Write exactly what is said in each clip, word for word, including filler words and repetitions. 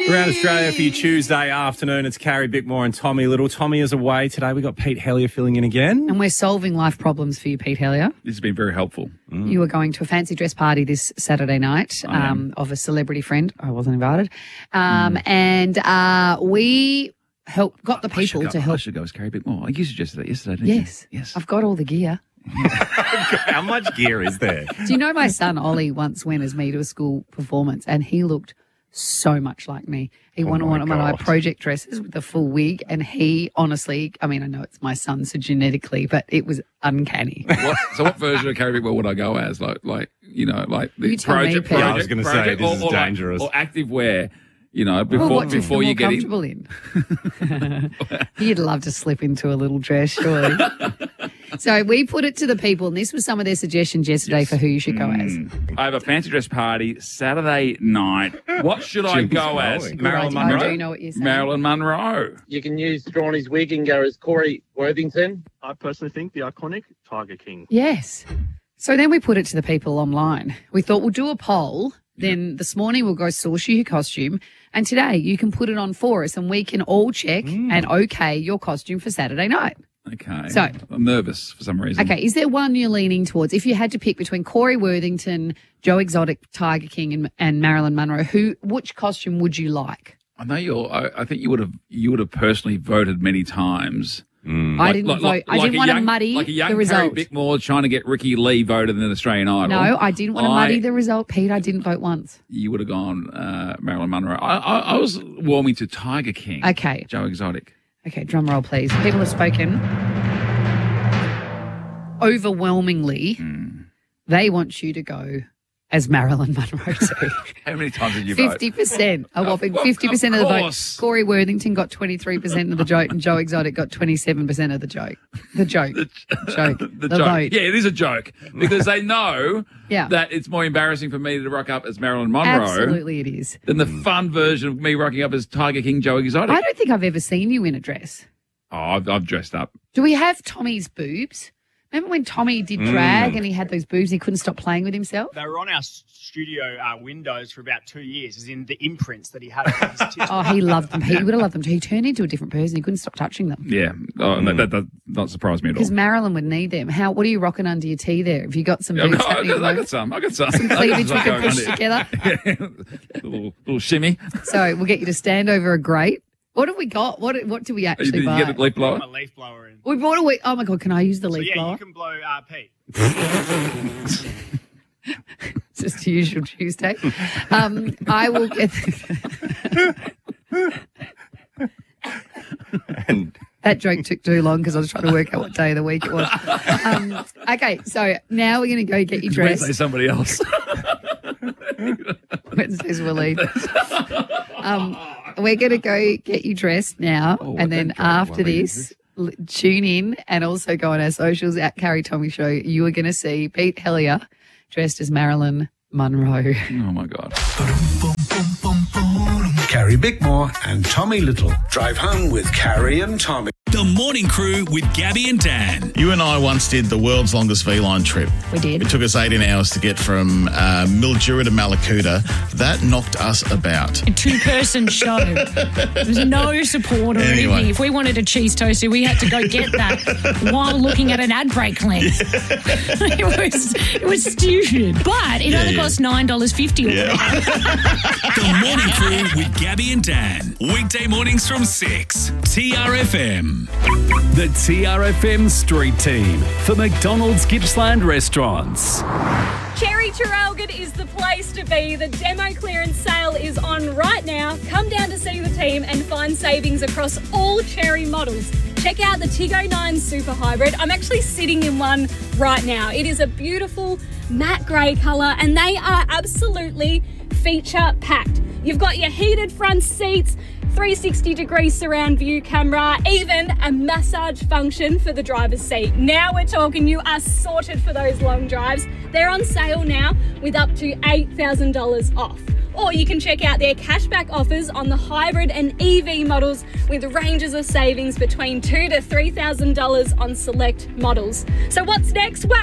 Around Australia for your Tuesday afternoon, it's Carrie Bickmore and Tommy Little. Tommy is away today. We got Pete Hellier filling in again. And we're solving life problems for you, Pete Hellier. This has been very helpful. Mm. You were going to a fancy dress party this Saturday night um, of a celebrity friend. I wasn't invited. Um, mm. And uh, we helped, got the people go, to help. I should go as Carrie Bickmore. You suggested that yesterday, didn't yes. you? Yes. I've got all the gear. How much gear is there? Do you know my son Ollie once went as me to a school performance and he looked so much like me. He oh wore one of my God. project dresses with the full wig, and he honestly, I mean, I know it's my son, so genetically, but it was uncanny. What, so what version of Carrie Bickmore would I go as? Like, like you know, like the You tell me, project, Pete. project, Yeah, I was gonna say, project, this or, is or dangerous. Like, or active wear, you know, before Well, what do you before feel you more get comfortable in. in? You'd love to slip into a little dress, surely. So we put it to the people, and this was some of their suggestions yesterday yes. for who you should go as. I have a fancy dress party Saturday night. What should I go as? Marilyn Good idea. Monroe. Do you know what you're saying? Marilyn Monroe. You can use Strawny's wig and go as Corey Worthington. I personally think the iconic Tiger King. Yes. So then we put it to the people online. We thought we'll do a poll. Then this morning we'll go source you your costume. And today you can put it on for us and we can all check mm. and okay your costume for Saturday night. Okay. So I'm nervous for some reason. Okay. Is there one you're leaning towards? If you had to pick between Corey Worthington, Joe Exotic, Tiger King, and, and Marilyn Monroe, who which costume would you like? I know you're. I, I think you would have. You would have personally voted many times. Mm. I didn't like, vote. Like, I didn't want young, to muddy like a young the result. Carrie Bickmore trying to get Ricky Lee voted in Australian Idol. No, I didn't want to I, muddy the result, Pete. I didn't vote once. You would have gone uh, Marilyn Monroe. I, I, I was warming to Tiger King. Okay. Joe Exotic. Okay, drum roll, please. People have spoken. Overwhelmingly, mm. they want you to go as Marilyn Monroe too. How many times did you vote? fifty percent. A whopping fifty percent of, of the vote. Corey Worthington got twenty-three percent of the joke and Joe Exotic got twenty-seven percent of the joke. The joke. the, joke. the, the joke. vote. Yeah, it is a joke because they know yeah. that it's more embarrassing for me to rock up as Marilyn Monroe. Absolutely it is. Than the fun version of me rocking up as Tiger King Joe Exotic. I don't think I've ever seen you in a dress. Oh, I've, I've dressed up. Do we have Tommy's boobs? Remember when Tommy did drag mm. and he had those boobs and he couldn't stop playing with himself? They were on our studio uh, windows for about two years, as in the imprints that he had on his tits. Oh, he loved them. He would have loved them too. He turned into a different person. He couldn't stop touching them. Yeah. Oh, mm. that, that, that does not surprise me at all. Because Marilyn would need them. How? What are you rocking under your tee there? Have you got some boobs? Yeah, no, I, I got some. I got some. Some cleavage we can push together. Yeah. a little, little shimmy. So we'll get you to stand over a grate. What have we got? What What do we actually Did you buy? get a leaf blower? A leaf blower in. We bought a week. Oh my God! Can I use the So leaf yeah, blower? you can blow uh, Pete. It's just a usual Tuesday. Um, I will get. and that joke took too long because I was trying to work out what day of the week it was. Um, okay, so now we're going to go get you dressed. Wednesday, somebody else. Wednesdays will leave. Um, we're going to go get you dressed now, oh, and then after this, l- tune in and also go on our socials at Carrie Tommy Show. You are going to see Pete Hellier dressed as Marilyn Monroe. Oh, my God. Carrie Bickmore and Tommy Little. Drive home with Carrie and Tommy. The Morning Crew with Gabby and Dan. You and I once did the world's longest V-line trip. We did. It took us eighteen hours to get from uh, Mildura to Malakuta. That knocked us about. A two-person show. There was no support or Anyway. anything. If we wanted a cheese toaster, we had to go get that while looking at an ad break length. it was it was stupid. But it Yeah, only yeah. cost nine dollars fifty. Yeah. The Morning Crew with Gabby and Dan. Weekday mornings from six. T R F M. The T R F M Street Team for McDonald's Gippsland Restaurants. Cherry Traralgon is the place to be. The demo clearance sale is on right now. Come down to see the team and find savings across all Cherry models. Check out the Tiggo nine Super Hybrid. I'm actually sitting in one right now. It is a beautiful matte grey colour and they are absolutely feature packed. You've got your heated front seats, three sixty degree surround view camera, even a massage function for the driver's seat. Now we're talking, you are sorted for those long drives. They're on sale now with up to eight thousand dollars off. Or you can check out their cashback offers on the hybrid and E V models with ranges of savings between two thousand to three thousand dollars on select models. So what's next? Well,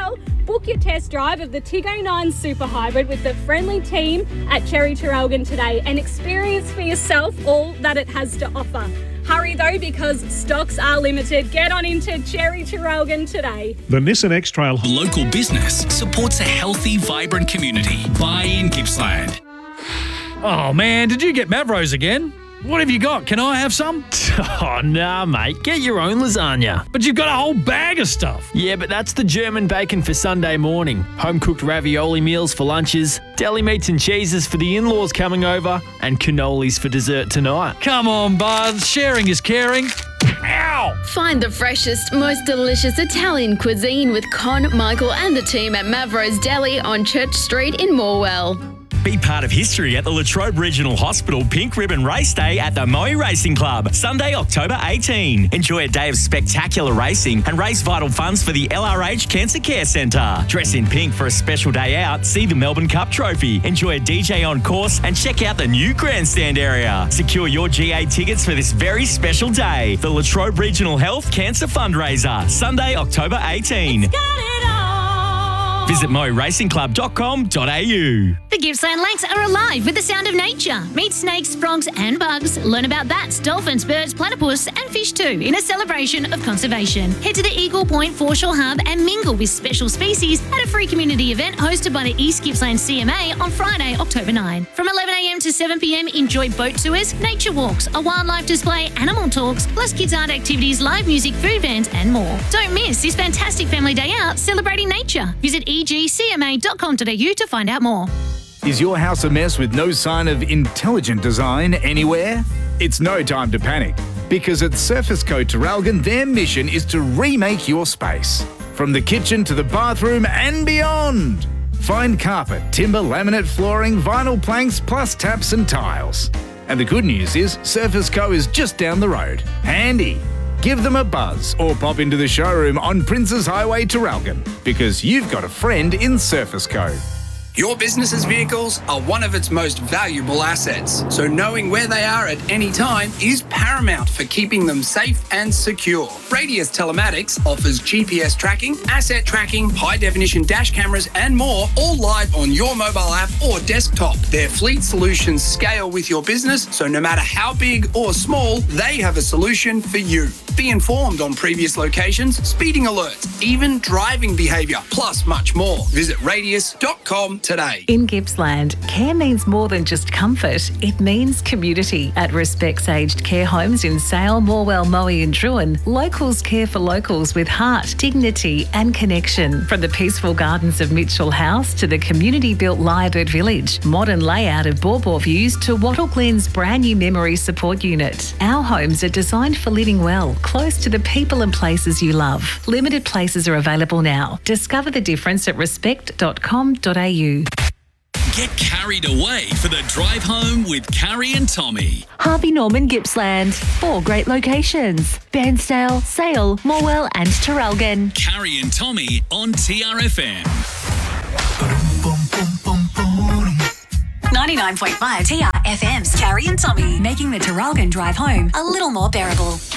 Book your test drive of the Tiggo nine Super Hybrid with the friendly team at Cherry Traralgon today and experience for yourself all that it has to offer. Hurry though, because stocks are limited. Get on into Cherry Traralgon today. The Nissan X-Trail local business supports a healthy, vibrant community. Buy in Gippsland. Oh man, did you get Mavros again? What have you got? Can I have some? Oh, nah, mate. Get your own lasagna. But you've got a whole bag of stuff. Yeah, but that's the German bacon for Sunday morning. Home-cooked ravioli meals for lunches, deli meats and cheeses for the in-laws coming over, and cannolis for dessert tonight. Come on, bud. Sharing is caring. Ow! Find the freshest, most delicious Italian cuisine with Con, Michael and the team at Mavros Deli on Church Street in Morwell. Be part of history at the Latrobe Regional Hospital Pink Ribbon Race Day at the Moe Racing Club, Sunday, October eighteenth. Enjoy a day of spectacular racing and raise vital funds for the L R H Cancer Care Centre. Dress in pink for a special day out, see the Melbourne Cup Trophy, enjoy a D J on course and check out the new grandstand area. Secure your G A tickets for this very special day. The Latrobe Regional Health Cancer Fundraiser, Sunday, October eighteenth. Visit mo racing club dot com dot a u. The Gippsland Lakes are alive with the sound of nature. Meet snakes, frogs and bugs. Learn about bats, dolphins, birds, platypus and fish too in a celebration of conservation. Head to the Eagle Point Foreshore Hub and mingle with special species at a free community event hosted by the East Gippsland C M A on Friday, October ninth. From eleven a m to seven p m, enjoy boat tours, nature walks, a wildlife display, animal talks, plus kids art activities, live music, food vans and more. Don't miss this fantastic family day out celebrating nature. Visit e g c m a dot com dot a u to find out more. Is your house a mess with no sign of intelligent design anywhere? It's no time to panic, because at Surface Co Traralgon, their mission is to remake your space. From the kitchen to the bathroom and beyond. Find carpet, timber, laminate flooring, vinyl planks, plus taps and tiles. And the good news is Surface Co is just down the road. Handy. Give them a buzz or pop into the showroom on Princes Highway, Traralgon, because you've got a friend in Surface Co. Your business's vehicles are one of its most valuable assets, so knowing where they are at any time is paramount for keeping them safe and secure. Radius Telematics offers G P S tracking, asset tracking, high-definition dash cameras and more, all live on your mobile app or desktop. Their fleet solutions scale with your business, so no matter how big or small, they have a solution for you. Be informed on previous locations, speeding alerts, even driving behaviour, plus much more. Visit radius dot com today. In Gippsland, care means more than just comfort. It means community. At Respects Aged Care Homes in Sale, Morwell, Moe and Druin, locals care for locals with heart, dignity and connection. From the peaceful gardens of Mitchell House to the community-built Lyrebird Village, modern layout of Bawbaw Views to Wattle Glen's brand new memory support unit. Our homes are designed for living well, close to the people and places you love. Limited places are available now. Discover the difference at respect dot com dot a u. Get carried away for the drive home with Carrie and Tommy. Harvey Norman Gippsland. Four great locations. Bairnsdale, Sale, Morwell and Traralgon. Carrie and Tommy on T R F M. ninety-nine point five T R F M's Carrie and Tommy, making the Traralgon drive home a little more bearable.